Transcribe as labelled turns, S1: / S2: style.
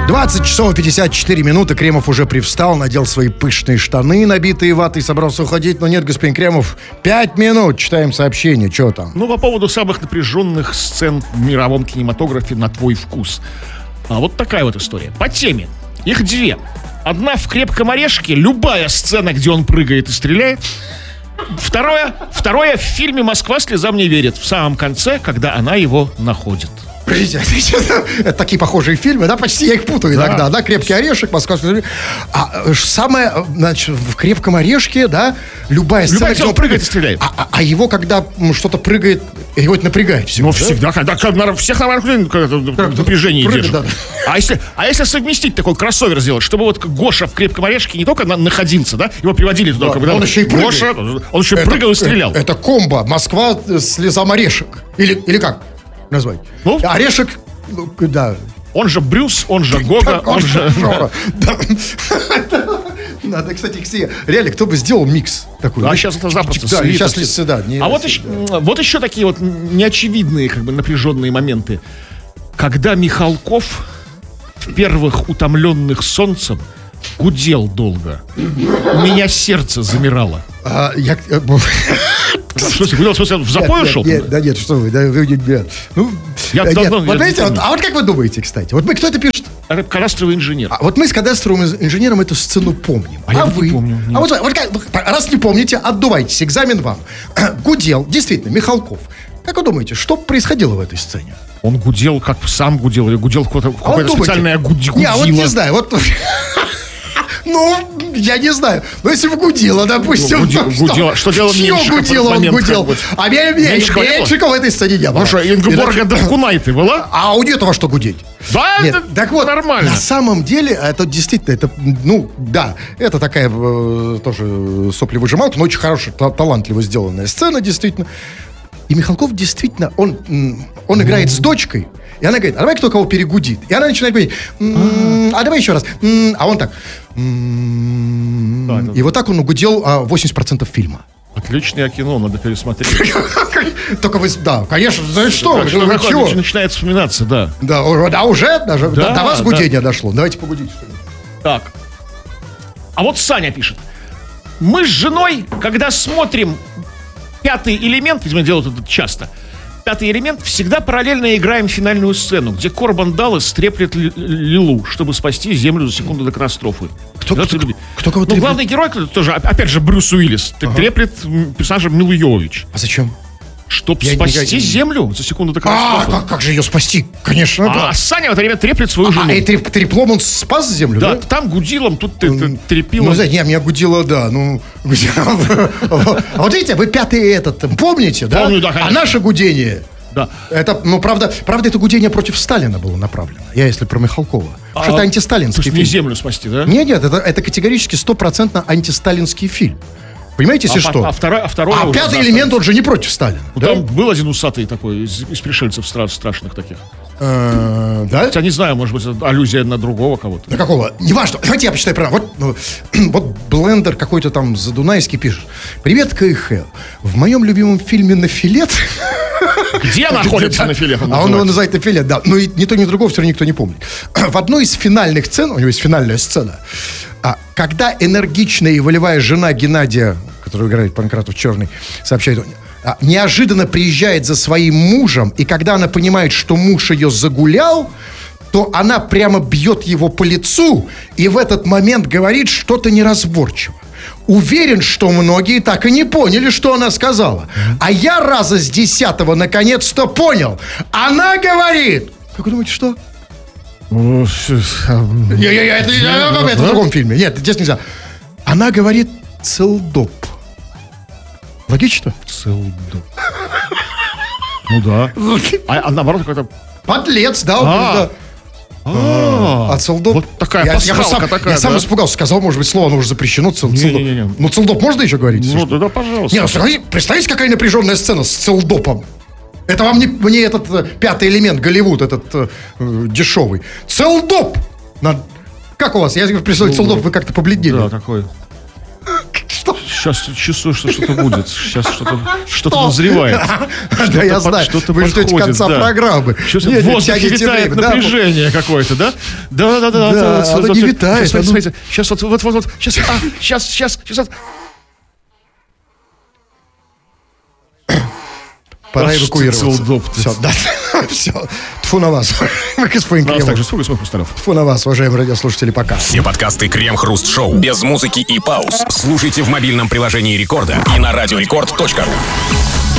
S1: 20 часов 54 минуты. Кремов уже привстал, надел свои пышные штаны, набитые ватой, собрался уходить. Но нет, господин Кремов, 5 минут. Читаем сообщение. Что там?
S2: Ну, по поводу самых напряженных сцен в мировом кинематографе на твой вкус. Вот такая вот история. По теме. Их две. Одна в «Крепком орешке». Любая сцена, где он прыгает и стреляет. Второе в фильме «Москва слезам не верит». В самом конце, когда она его находит.
S1: Подождите, это такие похожие фильмы, да, почти я их путаю иногда, да, «Крепкий орешек», «Москва». Самое, значит, в «Крепком орешке», да, любая сцена, где он прыгает и стреляет. А его, когда что-то прыгает, его это напрягает всегда.
S2: Ну, всегда, когда всех напряжение держит. Да. А если совместить такой кроссовер сделать, чтобы вот Гоша в «Крепком орешке» не только находился, да, его приводили туда,
S1: да, он еще и прыгал.
S2: Гоша, он еще прыгал и стрелял.
S1: Это комбо «Москва слезам орешек». Или как назвать?
S2: Ну?
S1: Орешек, да.
S2: Он же Брюс, он же Гога, он же...
S1: Надо, кстати, реально, кто бы сделал микс такой.
S2: А сейчас это запросто.
S1: Да, сейчас да.
S2: А вот еще такие вот неочевидные, как бы, напряженные моменты. Когда Михалков в первых «Утомленных солнцем» гудел долго. У меня сердце замирало. В смысле, в запой ушел?
S1: Нет, что вы, нет. Ну, вот знаете, а вот как вы думаете, кстати? Вот кто это пишет?
S2: Кадастровый инженер.
S1: Вот мы с кадастровым инженером эту сцену помним.
S2: А вы? Не помню.
S1: А вот раз не помните, отдувайтесь, экзамен вам. Гудел, действительно, Михалков. Как вы думаете, что происходило в этой сцене?
S2: Он гудел, как сам гудел, или гудел в какое-то специальное гудило?
S1: Не, вот не знаю, вот... Ну, я не знаю. Но если бы гудело, допустим...
S2: Гудело. Что делал Меньшиков?
S1: Все гудело, он гудел. А Меньшикова в этой сцене не было.
S2: Ну что, Ингеборга Дакунайте была?
S1: А у нее-то во что гудеть?
S2: Да, это
S1: так вот,
S2: нормально.
S1: На самом деле, это действительно, это такая тоже соплевыжималка, но очень хорошая, талантливо сделанная сцена, действительно. И Михалков действительно, он играет с дочкой, и она говорит, а давай кто кого перегудит. И она начинает говорить, а давай еще раз. А он так. И вот так он угудел 80% фильма.
S2: Отличное кино, надо пересмотреть.
S1: Только вы, да, конечно, знаешь что?
S2: Чего? Начинает вспоминаться, да.
S1: Да, уже даже до вас гудение дошло. Давайте погудите что-нибудь.
S2: Так. А вот Саня пишет. Мы с женой, когда смотрим «Пятый элемент», видимо, делают это часто, «Пятый элемент», всегда параллельно играем финальную сцену, где Корбан Даллас треплет Лилу, чтобы спасти Землю за секунду до катастрофы.
S1: Кто кого треплет?
S2: Главный герой тоже, опять же, Брюс Уиллис, треплет персонажа Милу Йовович.
S1: А зачем?
S2: Чтобы спасти Землю за секунду до катастрофы.
S1: Как же ее спасти? Конечно, да.
S2: А Саня в это время треплет свою жену.
S1: И треплом он спас Землю, да?
S2: Да, там гудилом, тут трепилом.
S1: Ну, знаете, меня гудило, да. А вот видите, вы «Пятый» помните, да?
S2: Помню, да, конечно.
S1: А наше гудение...
S2: Да.
S1: Это, правда, это гудение против Сталина было направлено. Я если про Михалкова. Что это антисталинский фильм.
S2: Не Землю спасти, да?
S1: Нет, это категорически 100% антисталинский фильм. Понимаете, если что?
S2: А
S1: «Пятый элемент», он же не против Сталина.
S2: Ну, да? Там был один усатый такой, из пришельцев страшных таких.
S1: Да?
S2: Хотя не знаю, может быть, это аллюзия на другого кого-то.
S1: На какого? Неважно. Давайте я почитаю правильно. Вот Блендер какой-то там задунайский пишет. Привет, КХЛ. В моем любимом фильме «Нафилет».
S2: Где находится «Нафилет»?
S1: А он его называет «Нафилет», да. Но ни то, ни другого все равно никто не помнит. В одной из финальных сцен, у него есть финальная сцена, когда энергичная и волевая жена Геннадия, которую играет Панкратов Черный, сообщает, неожиданно приезжает за своим мужем, и когда она понимает, что муж ее загулял, то она прямо бьет его по лицу и в этот момент говорит что-то неразборчиво. Уверен, что многие так и не поняли, что она сказала. А я раза с 10-го наконец-то понял. Она говорит... Как вы думаете, что? Это в другом фильме. Нет, здесь нельзя. Она говорит «целдоп». Логично?
S2: Целдоп. Ну да. А наоборот какой-то...
S1: Подлец, да. А целдоп?
S2: Вот такая пасхалка такая.
S1: Я сам испугался, сказал, может быть, слово оно уже запрещено.
S2: Не.
S1: Ну, целдоп можно еще говорить?
S2: Ну, да, пожалуйста.
S1: Не, представьте, какая напряженная сцена с целдопом. Это вам не этот «Пятый элемент», Голливуд, этот дешевый. Целдоп! Как у вас? Я представляю, целдоп, вы как-то побледнели.
S2: Да, такой. Сейчас чувствую, что что-то будет. Сейчас что-то назревает.
S1: Да, я знаю.
S2: Что-то
S1: Вы ждете
S2: подходит,
S1: конца
S2: да.
S1: программы.
S2: В воздухе витает напряжение какое-то, да? Да.
S1: Оно не витает.
S2: Смотрите. Сейчас вот. Сейчас.
S1: Пора эвакуироваться.
S2: Удобно.
S1: Все, да. Все. Тьфу на вас. Господин
S2: Нас
S1: Кремов.
S2: также слуга смех Хрусталев.
S1: Тьфу на вас, уважаемые радиослушатели, пока.
S3: Все подкасты Крем-Хруст-Шоу без музыки и пауз слушайте в мобильном приложении Рекорда и на радиорекорд.ру.